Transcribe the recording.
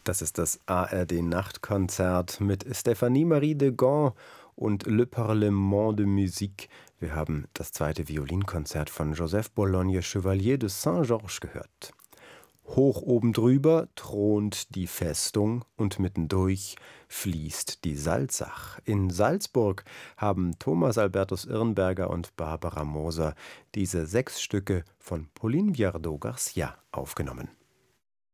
Das ist das ARD-Nachtkonzert mit Stéphanie Marie Degan und Le Parlement de Musique. Wir haben das zweite Violinkonzert von Joseph Bologne Chevalier de Saint-Georges gehört. Hoch oben drüber thront die Festung und mittendurch fließt die Salzach. In Salzburg haben Thomas Albertus Irnberger und Barbara Moser diese 6 Stücke von Pauline Viardot-Garcia aufgenommen.